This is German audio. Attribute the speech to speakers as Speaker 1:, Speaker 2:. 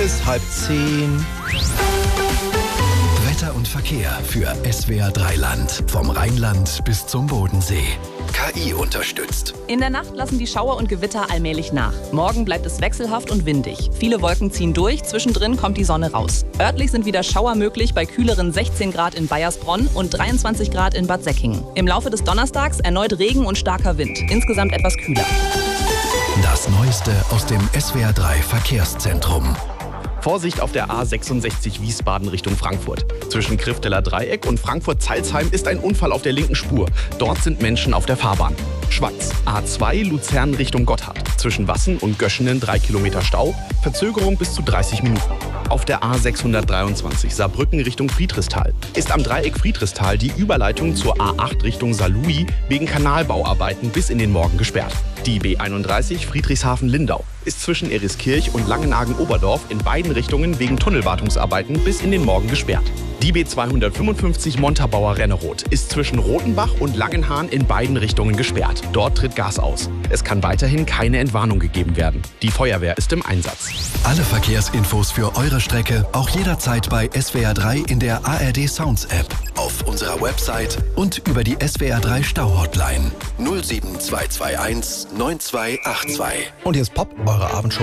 Speaker 1: bis 9:30.
Speaker 2: Wetter und Verkehr für SWR3 Land. Vom Rheinland bis zum Bodensee. KI unterstützt.
Speaker 3: In der Nacht lassen die Schauer und Gewitter allmählich nach. Morgen bleibt es wechselhaft und windig. Viele Wolken ziehen durch, zwischendrin kommt die Sonne raus. Örtlich sind wieder Schauer möglich bei kühleren 16 Grad in Baiersbronn und 23 Grad in Bad Säckingen. Im Laufe des Donnerstags erneut Regen und starker Wind. Insgesamt etwas kühler.
Speaker 2: Das Neueste aus dem SWR3 Verkehrszentrum.
Speaker 4: Vorsicht auf der A66 Wiesbaden Richtung Frankfurt. Zwischen Krifteler Dreieck und Frankfurt-Zeilsheim ist ein Unfall auf der linken Spur. Dort sind Menschen auf der Fahrbahn. Schwanz. A2 Luzern Richtung Gotthard. Zwischen Wassen und Göschenen 3 Kilometer Stau. Verzögerung bis zu 30 Minuten. Auf der A623 Saarbrücken Richtung Friedrichsthal ist am Dreieck Friedrichsthal die Überleitung zur A8 Richtung Saarlouis wegen Kanalbauarbeiten bis in den Morgen gesperrt. Die B31 Friedrichshafen-Lindau ist zwischen Eriskirch und Langenhagen-Oberdorf in beiden Richtungen wegen Tunnelwartungsarbeiten bis in den Morgen gesperrt. Die B255 Montabaur-Renneroth ist zwischen Rotenbach und Langenhahn in beiden Richtungen gesperrt. Dort tritt Gas aus. Es kann weiterhin keine Entwarnung gegeben werden. Die Feuerwehr ist im Einsatz.
Speaker 2: Alle Verkehrsinfos für eure Strecke auch jederzeit bei SWR3 in der ARD Sounds App, auf unserer Website und über die SWR3 Stau-Hotline 07221 9282.
Speaker 1: Und hier ist Pop, eure Abendshow